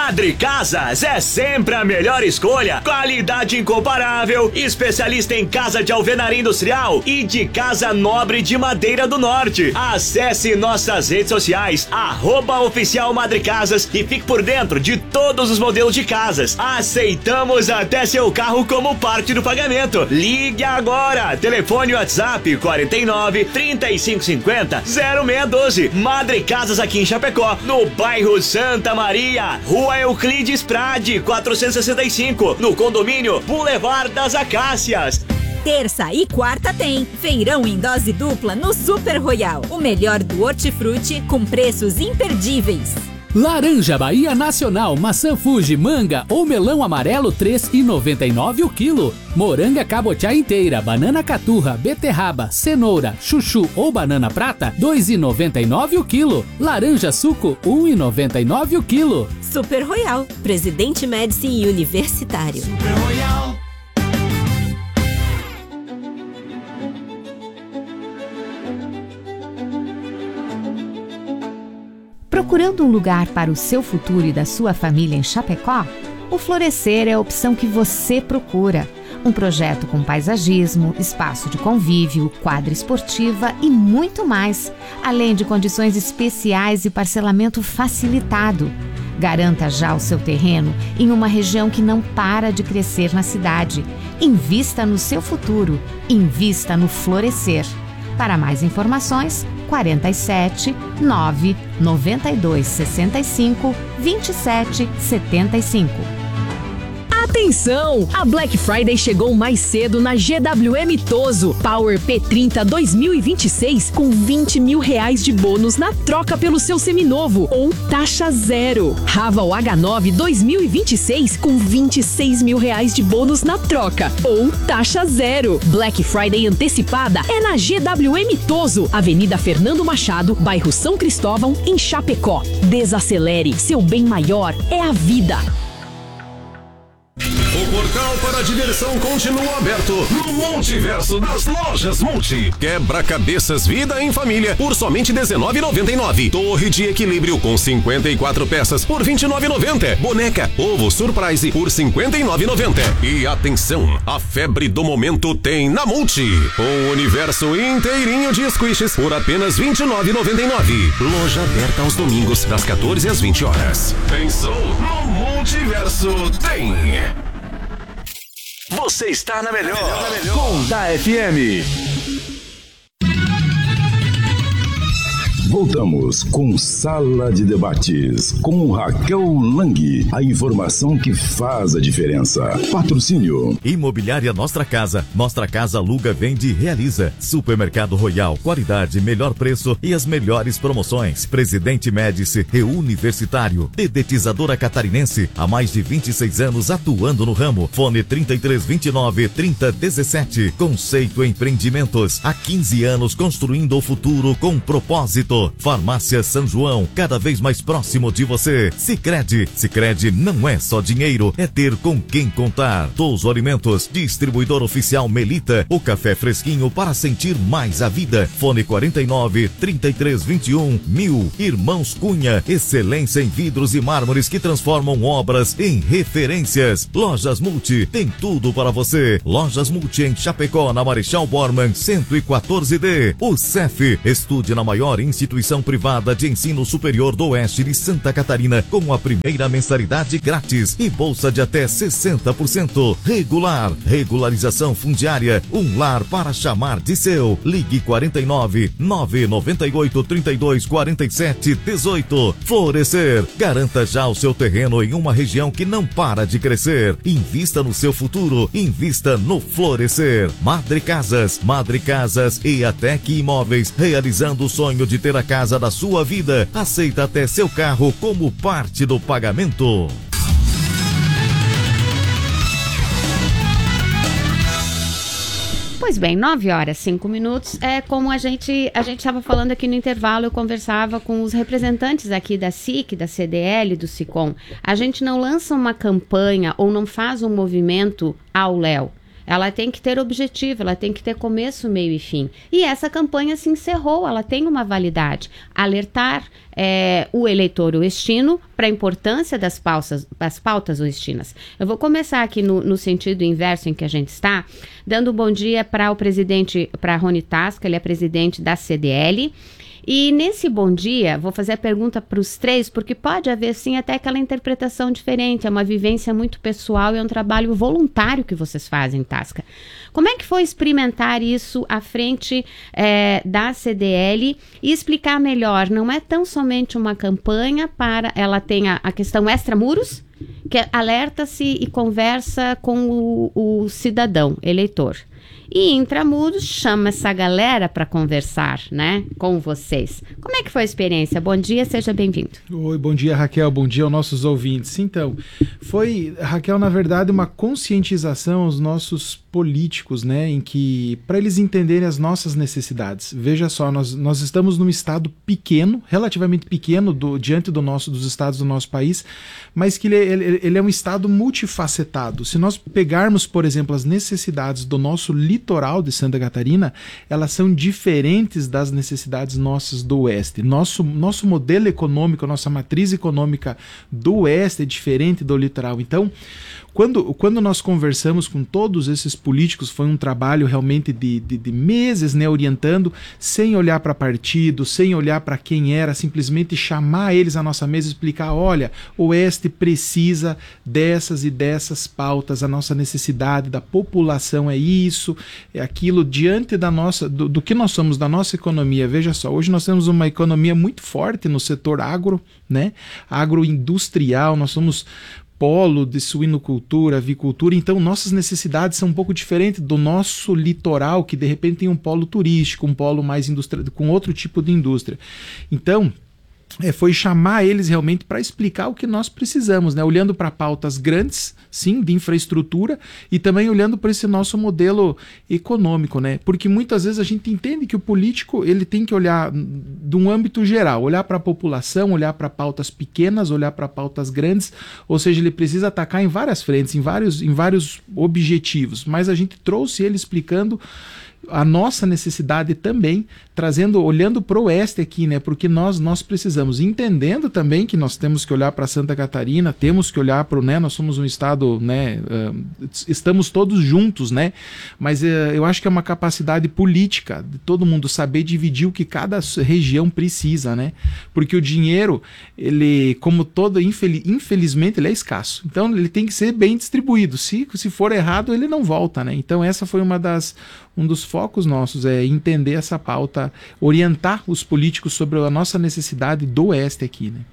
Madre Casas é sempre a melhor escolha. Qualidade incomparável, especialista em casa de alvenaria industrial e de casa nobre de madeira do norte. Acesse nossas redes sociais, @oficial Madre Casas, e fique por dentro de todos os modelos de casas. Aceitamos até seu carro como parte do pagamento. Ligue agora. Telefone WhatsApp 49 3550 0612. Madre Casas aqui em Chapecó, no bairro Santa Maria, Rua Euclides Prade 465, no condomínio Boulevard das Acácias. Terça e quarta tem feirão em dose dupla no Super Royal. O melhor do hortifruti com preços imperdíveis. Laranja Bahia Nacional, maçã Fuji, manga ou melão amarelo 3,99 o quilo. Moranga cabotiá inteira, banana caturra, beterraba, cenoura, chuchu ou banana prata 2,99 o quilo. Laranja suco 1,99 o quilo. Super Royal, Presidente Médici e Universitário. Super Royal. Procurando um lugar para o seu futuro e da sua família em Chapecó? O Florescer é a opção que você procura. Um projeto com paisagismo, espaço de convívio, quadra esportiva e muito mais, além de condições especiais e parcelamento facilitado. Garanta já o seu terreno em uma região que não para de crescer na cidade. Invista no seu futuro. Invista no Florescer. Para mais informações, 47 9 92 65 27 75. Atenção! A Black Friday chegou mais cedo na GWM Toso. Power P30 2026 com R$20 mil de bônus na troca pelo seu seminovo ou taxa zero. Raval H9 2026 com R$26 mil de bônus na troca ou taxa zero. Black Friday antecipada é na GWM Toso, Avenida Fernando Machado, bairro São Cristóvão, em Chapecó. Desacelere, seu bem maior é a vida. O portal para a diversão continua aberto no Multiverso das Lojas Multi. Quebra-cabeças Vida em Família por somente R$19,99. Torre de equilíbrio com 54 peças por R$29,90. Boneca Ovo Surprise por R$59,90. E atenção, a febre do momento tem na Multi. Um universo inteirinho de squishes por apenas R$29,99. Loja aberta aos domingos das 14 às 20 horas. Pensou? No Multiverso tem. Você está na melhor. Com da FM. Voltamos com Sala de Debates, com Raquel Lang. A informação que faz a diferença. Patrocínio. Imobiliária Nostra Casa. Nostra Casa aluga, vende e realiza. Supermercado Royal. Qualidade, melhor preço e as melhores promoções. Presidente Médici e Universitário. Dedetizadora Catarinense. Há mais de 26 anos atuando no ramo. Fone 3329-3017. Conceito Empreendimentos. Há 15 anos construindo o futuro com propósito. Farmácia São João, cada vez mais próximo de você. Sicredi. Sicredi não é só dinheiro, é ter com quem contar. Touso Alimentos, distribuidor oficial Melita, o café fresquinho para sentir mais a vida. Fone 49-3321-1000. Irmãos Cunha, excelência em vidros e mármores que transformam obras em referências. Lojas Multi, tem tudo para você. Lojas Multi em Chapecó, na Marechal Bormann 114D. O CEF, estude na maior instituição privada de ensino superior do oeste de Santa Catarina, com a primeira mensalidade grátis e bolsa de até 60%. Regular, regularização fundiária, um lar para chamar de seu. Ligue 49-998-32-47-18. Florescer, garanta já o seu terreno em uma região que não para de crescer. Invista no seu futuro, invista no Florescer. Madre Casas e Atec Imóveis, realizando o sonho de ter a casa da sua vida. Aceita até seu carro como parte do pagamento. Pois bem, 9h05. É como a gente estava falando aqui no intervalo, eu conversava com os representantes aqui da SIC, da CDL, do SICOM. A gente não lança uma campanha ou não faz um movimento ao Léo. ela tem que ter objetivo, ela tem que ter começo, meio e fim. E essa campanha se encerrou, ela tem uma validade. Alertar o eleitor oestino para a importância das pautas oestinas. Eu vou começar aqui no sentido inverso em que a gente está, dando um bom dia para o presidente, para Rony Tasca, ele é presidente da CDL. E nesse bom dia, vou fazer a pergunta para os três, porque pode haver sim até aquela interpretação diferente, é uma vivência muito pessoal e é um trabalho voluntário que vocês fazem, Tasca. Como é que foi experimentar isso à frente da CDL e explicar melhor? Não é tão somente uma campanha para... Ela tem a questão extramuros, que alerta-se e conversa com o cidadão, eleitor. E intramuros chama essa galera para conversar, né, com vocês. Como é que foi a experiência? Bom dia, seja bem-vindo. Oi, bom dia, Raquel, bom dia aos nossos ouvintes. Então, foi, Raquel, na verdade, uma conscientização aos nossos políticos, né, em que, para eles entenderem as nossas necessidades. Veja só, nós estamos num estado pequeno, relativamente pequeno, diante dos estados do nosso país, mas que ele é um estado multifacetado. Se nós pegarmos, por exemplo, as necessidades do nosso litoral de Santa Catarina, elas são diferentes das necessidades nossas do oeste. Nosso modelo econômico, nossa matriz econômica do oeste é diferente do litoral. Então, quando nós conversamos com todos esses políticos, foi um trabalho realmente de meses, né, orientando, sem olhar para partido, sem olhar para quem era, simplesmente chamar eles à nossa mesa e explicar, olha, o oeste precisa dessas e dessas pautas, a nossa necessidade da população é isso, é aquilo, diante do que nós somos, da nossa economia. Veja só, hoje nós temos uma economia muito forte no setor agro, né, agroindustrial, nós somos polo de suinocultura, avicultura, então nossas necessidades são um pouco diferentes do nosso litoral, que de repente tem um polo turístico, um polo mais industrial, com outro tipo de indústria. Então, foi chamar eles realmente para explicar o que nós precisamos, né? Olhando para pautas grandes, sim, de infraestrutura, e também olhando para esse nosso modelo econômico, né? Porque muitas vezes a gente entende que o político ele tem que olhar de um âmbito geral, olhar para a população, olhar para pautas pequenas, olhar para pautas grandes, ou seja, ele precisa atacar em várias frentes, em vários objetivos, mas a gente trouxe ele explicando a nossa necessidade também, olhando para o oeste aqui, né? Porque nós precisamos, entendendo também que nós temos que olhar para Santa Catarina, temos que olhar para nós somos um estado, né? Estamos todos juntos, né? Mas eu acho que é uma capacidade política de todo mundo saber dividir o que cada região precisa, né? Porque o dinheiro, ele, como todo, infelizmente, ele é escasso. Então, ele tem que ser bem distribuído. Se for errado, ele não volta, né? Então, essa foi um dos focos nossos, é entender essa pauta, orientar os políticos sobre a nossa necessidade do oeste aqui, né?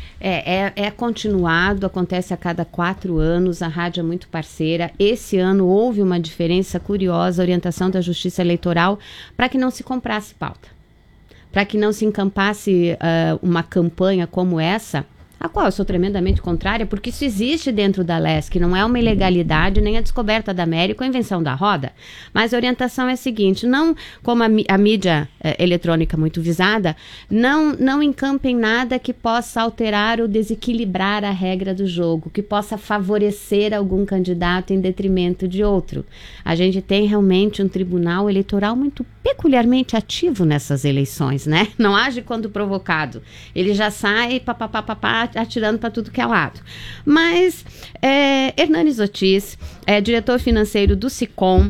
É continuado, acontece a cada 4 anos, a rádio é muito parceira. Esse ano houve uma diferença curiosa, a orientação da Justiça Eleitoral, para que não se comprasse pauta, para que não se encampasse uma campanha como essa, a qual eu sou tremendamente contrária, porque isso existe dentro da LESC, não é uma ilegalidade, nem a descoberta da América ou a invenção da roda. Mas a orientação é a seguinte, não como a mídia eletrônica muito visada, não encampem nada que possa alterar ou desequilibrar a regra do jogo, que possa favorecer algum candidato em detrimento de outro. A gente tem realmente um tribunal eleitoral muito peculiarmente ativo nessas eleições, né? Não age quando provocado. Ele já sai atirando para tudo que é lado. Mas Hernanes Ortiz, diretor financeiro do SICOM,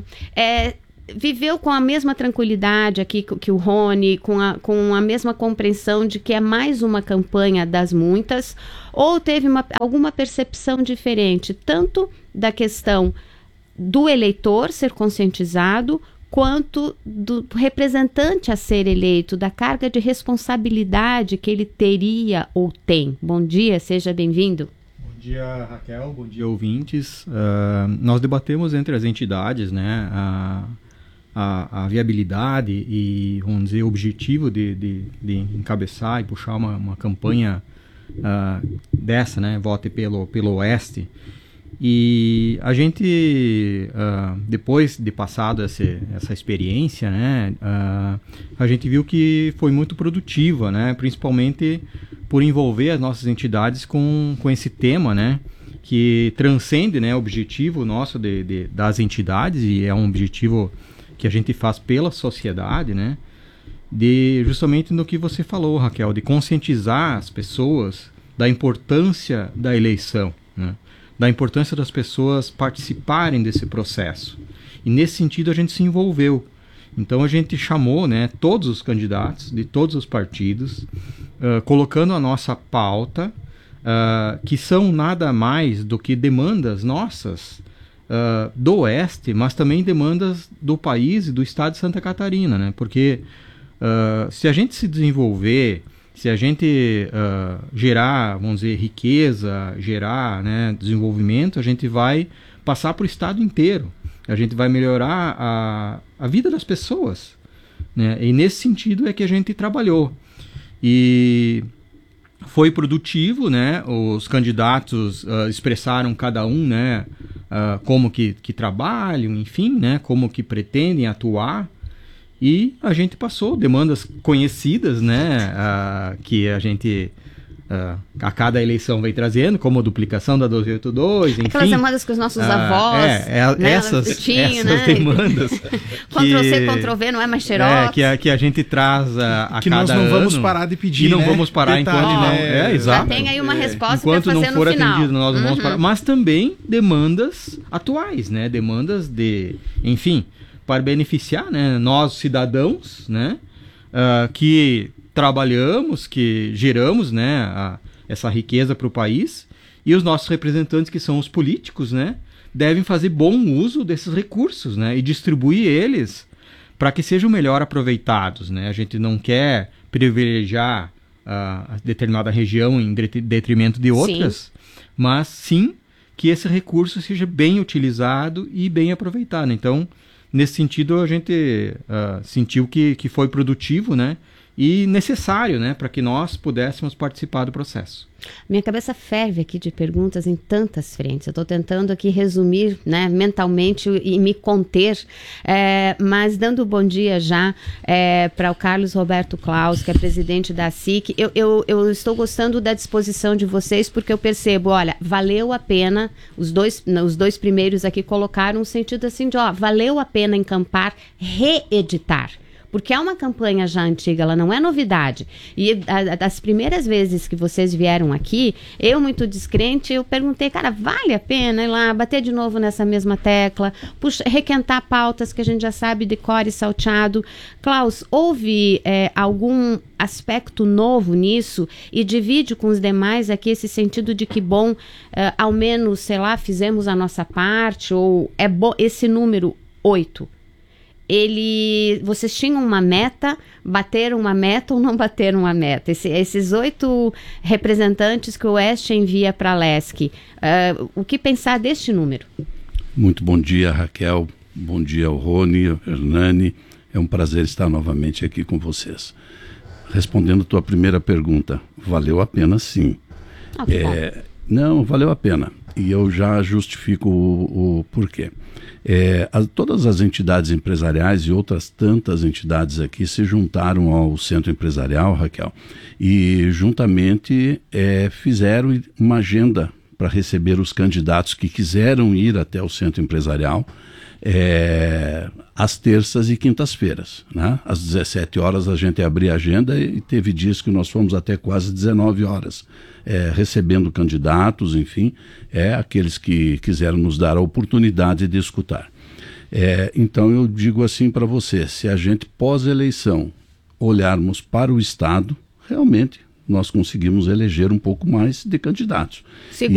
viveu com a mesma tranquilidade aqui que o Rony, com a mesma compreensão de que é mais uma campanha das muitas, ou teve alguma percepção diferente, tanto da questão do eleitor ser conscientizado, quanto do representante a ser eleito, da carga de responsabilidade que ele teria ou tem. Bom dia, seja bem-vindo. Bom dia, Raquel, bom dia, ouvintes. Nós debatemos entre as entidades, né, a viabilidade e, vamos dizer, o objetivo de encabeçar e puxar uma campanha dessa, né, Vote pelo Oeste. E a gente, depois de passado essa experiência, né, a gente viu que foi muito produtiva, né, principalmente por envolver as nossas entidades com esse tema, né, que transcende, né, o objetivo nosso das entidades, e é um objetivo que a gente faz pela sociedade, né, justamente no que você falou, Raquel, de conscientizar as pessoas da importância da eleição, né, da importância das pessoas participarem desse processo. E nesse sentido a gente se envolveu. Então a gente chamou, né, todos os candidatos de todos os partidos, colocando a nossa pauta, que são nada mais do que demandas nossas do Oeste, mas também demandas do país e do estado de Santa Catarina, né? Porque se a gente se desenvolver, se a gente gerar, vamos dizer, riqueza, gerar, né, desenvolvimento, a gente vai passar para o estado inteiro. A gente vai melhorar a vida das pessoas, né? E nesse sentido é que a gente trabalhou. E foi produtivo, né? Os candidatos expressaram cada um, né, como que trabalham, enfim, né, como que pretendem atuar. E a gente passou demandas conhecidas, né, que a gente a cada eleição vem trazendo, como a duplicação da 1282, enfim. Aquelas demandas que os nossos avós, né, essas né? demandas. Ctrl-C, Ctrl-V, não é mais xerox. Que a gente traz a cada ano. Que nós não vamos parar de pedir, e não né? vamos parar enquanto não... exato. Já tem aí uma resposta enquanto para fazer não for no final. atendido, nós não vamos parar. Mas também demandas atuais, né? Demandas de, enfim, para beneficiar, né, nós cidadãos, né, que trabalhamos, que geramos, né, essa riqueza para o país, e os nossos representantes, que são os políticos, né, devem fazer bom uso desses recursos, né, e distribuir eles para que sejam melhor aproveitados, né. A gente não quer privilegiar a determinada região em detrimento de outras, sim, mas sim que esse recurso seja bem utilizado e bem aproveitado. Então, nesse sentido, a gente sentiu que foi produtivo, né, e necessário, né, para que nós pudéssemos participar do processo. Minha cabeça ferve aqui de perguntas em tantas frentes. Eu estou tentando aqui resumir, né, mentalmente e me conter, mas dando bom dia já para o Carlos Roberto Claus, que é presidente da SIC. Eu estou gostando da disposição de vocês, porque eu percebo, olha, valeu a pena, os dois primeiros aqui colocaram um sentido assim de, valeu a pena encampar, reeditar. Porque é uma campanha já antiga, ela não é novidade. E das primeiras vezes que vocês vieram aqui, eu muito descrente, eu perguntei, cara, vale a pena ir lá, bater de novo nessa mesma tecla, requentar pautas que a gente já sabe de cor e salteado. Klaus, houve algum aspecto novo nisso? E divide com os demais aqui esse sentido de que, bom, ao menos, sei lá, fizemos a nossa parte, ou é bom esse número 8. Vocês tinham uma meta, bateram uma meta ou não bateram uma meta? Esses 8 representantes que o Oeste envia para a LESC, o que pensar deste número? Muito bom dia, Raquel. Bom dia ao Rony, Hernani. É um prazer estar novamente aqui com vocês. Respondendo a tua primeira pergunta, valeu a pena sim. Não, valeu a pena. E eu já justifico o porquê. Todas as entidades empresariais e outras tantas entidades aqui se juntaram ao Centro Empresarial, Raquel, e juntamente fizeram uma agenda para receber os candidatos que quiseram ir até o Centro Empresarial às terças e quintas-feiras, né? Às 17 horas a gente abria a agenda e teve dias que nós fomos até quase 19 horas. Recebendo candidatos, enfim, aqueles que quiseram nos dar a oportunidade de escutar. Então eu digo assim para você, se a gente pós-eleição olharmos para o Estado, realmente nós conseguimos eleger um pouco mais de candidatos.